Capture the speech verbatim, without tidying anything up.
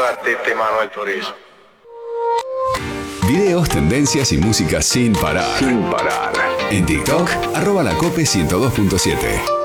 artista y Manuel Turizo. Videos, tendencias y música sin parar. Sin parar. En TikTok, arroba la cope ciento dos punto siete.